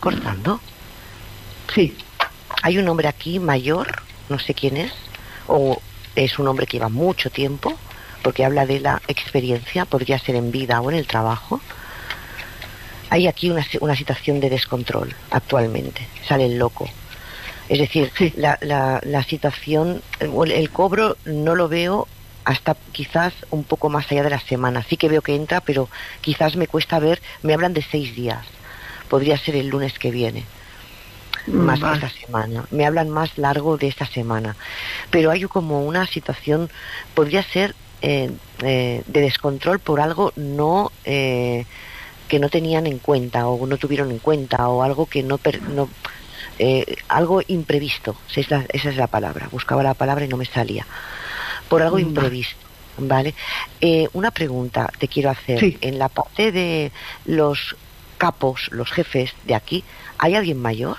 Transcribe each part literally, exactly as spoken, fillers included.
cortando. Sí. Hay un hombre aquí mayor, no sé quién es, o es un hombre que lleva mucho tiempo, porque habla de la experiencia, podría ser en vida o en el trabajo. Hay aquí una, una situación de descontrol actualmente, sale el loco. Es decir, sí. la, la, la situación, el, el cobro no lo veo hasta quizás un poco más allá de la semana. Sí que veo que entra, pero quizás me cuesta ver, me hablan de seis días. Podría ser el lunes que viene, más vale. que esta semana. Me hablan más largo de esta semana. Pero hay como una situación, podría ser eh, eh, de descontrol por algo no eh, que no tenían en cuenta o no tuvieron en cuenta o algo que no... Per, no Eh, algo imprevisto, esa es, la, esa es la palabra, buscaba la palabra y no me salía, por algo imprevisto, ¿vale? Eh, una pregunta te quiero hacer, sí. En la parte de los capos, los jefes de aquí, ¿hay alguien mayor?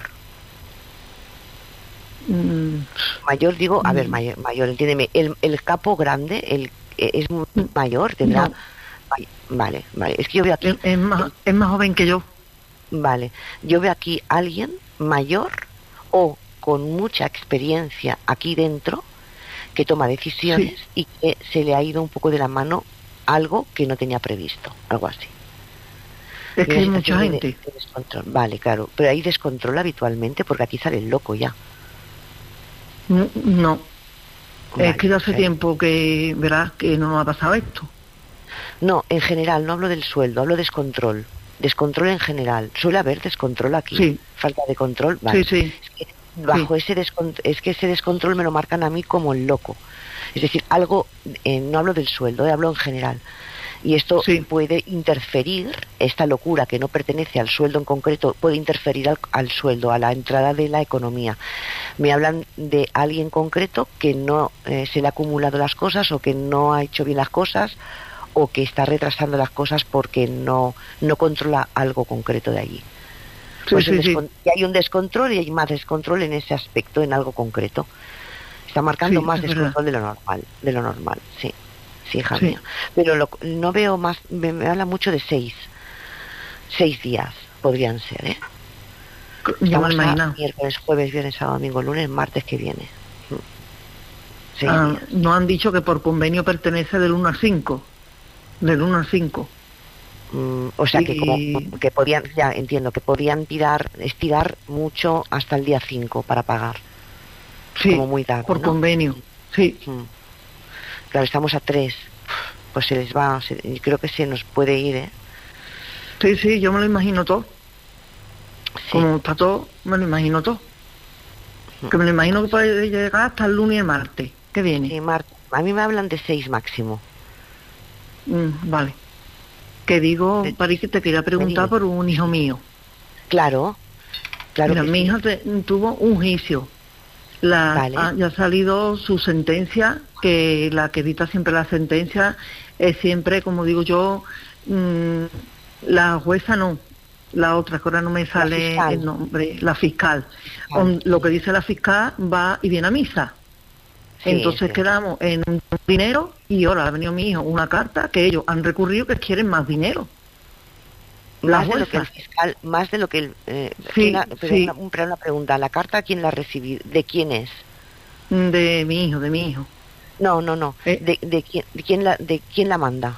Mm. Mayor, digo, a mm. ver, mayor, mayor entiéndeme, el, el capo grande, el es mayor, tendrá... No. Vale, vale, es que yo veo aquí... Es, es, más, es más joven que yo. Vale, yo veo aquí a alguien mayor o con mucha experiencia aquí dentro que toma decisiones sí. y que se le ha ido un poco de la mano algo que no tenía previsto, algo así. Es que hay mucha de, gente. De descontrol. Vale, claro, pero hay descontrol habitualmente porque aquí sale el loco ya. No, no. Vale, es que hace sí. tiempo que verás que no nos ha pasado esto. No, en general, no hablo del sueldo, hablo de descontrol. Descontrol en general. Suele haber descontrol aquí. Sí. Falta de control. Vale. Sí, sí. Es que bajo sí. ese descontrol, es que ese descontrol me lo marcan a mí como el loco. Es decir, algo, eh, no hablo del sueldo, eh, hablo en general. Y esto sí. puede interferir, esta locura que no pertenece al sueldo en concreto, puede interferir al, al sueldo, a la entrada de la economía. Me hablan de alguien concreto que no eh, se le ha acumulado las cosas o que no ha hecho bien las cosas, o que está retrasando las cosas porque no, no controla algo concreto de allí. Sí, pues sí, sí. Y hay un descontrol y hay más descontrol en ese aspecto, en algo concreto. Está marcando sí, más descontrol verdad. de lo normal, de lo normal, sí, sí, hija sí. mía. Pero lo, no veo más, me, me habla mucho de seis, seis días podrían ser, ¿eh? Yo me imagino. Miércoles, jueves, viernes, sábado, domingo, lunes, martes que viene. Ah, no han dicho que por convenio pertenece del uno al cinco. Del uno al cinco. Mm, o sea, y... que como que podían, ya entiendo, que podían tirar, estirar mucho hasta el día cinco para pagar. Sí, como muy tarde, por ¿no? convenio, sí. Mm. Claro, estamos a tres. Pues se les va, se, creo que se nos puede ir, ¿eh? Sí, sí, yo me lo imagino todo. Sí. Como está todo, me lo imagino todo. Mm. Que me lo imagino que puede llegar hasta el lunes y el martes. ¿Qué viene? Sí, martes. A mí me hablan de seis máximo. Mm, vale. Que digo, de, París, que te quería preguntar por un hijo mío. Claro, claro. Mira, que mi sí. hijo te, tuvo un juicio. La, vale. ha, ya ha salido su sentencia, que la que dicta siempre la sentencia es siempre, como digo yo, mmm, la jueza no, la otra, que ahora no me sale el nombre, la fiscal. On, lo que dice la fiscal va y viene a misa. Sí, entonces sí. quedamos en un dinero y ahora ha venido mi hijo una carta que ellos han recurrido que quieren más dinero. Más de lo que el fiscal, más de lo que el... Eh, sí, la, pero, sí. una, pero una pregunta, ¿la carta quién la ha recibido? ¿De quién es? De mi hijo, de mi hijo. No, no, no. ¿Eh? ¿De, de, quién, de, quién la, ¿De quién la manda?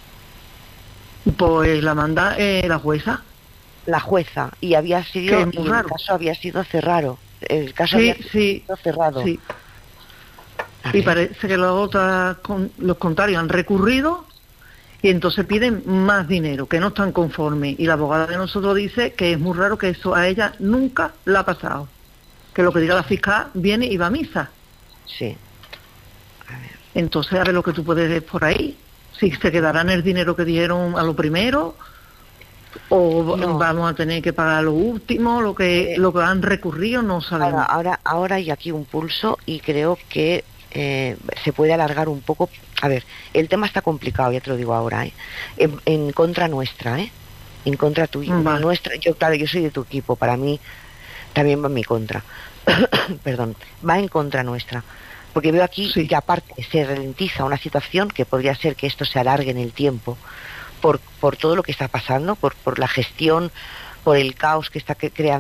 Pues la manda eh, la jueza. La jueza. Y había sido... Es muy y raro. el caso había sido cerrado. El caso sí, había sí, sido cerrado. Sí. Y parece que los otros, los contrarios han recurrido y entonces piden más dinero, que no están conformes. Y la abogada de nosotros dice que es muy raro, que eso a ella nunca le ha pasado. Que lo que diga la fiscal viene y va a misa. Sí. A ver. Entonces, a ver lo que tú puedes ver por ahí. Si se quedarán el dinero que dieron a lo primero, o no. vamos a tener que pagar lo último, lo que, eh, lo que han recurrido, no sabemos. Ahora, ahora, ahora hay aquí un pulso y creo que Eh, se puede alargar un poco. A ver, el tema está complicado, ya te lo digo ahora, ¿eh? en, en contra nuestra, ¿eh? En contra tuya, vale. nuestra. Yo, claro, yo soy de tu equipo, para mí también va en mi contra. Perdón, va en contra nuestra. Porque veo aquí sí. que aparte se ralentiza una situación que podría ser que esto se alargue en el tiempo por, por todo lo que está pasando, por, por la gestión, por el caos que está creando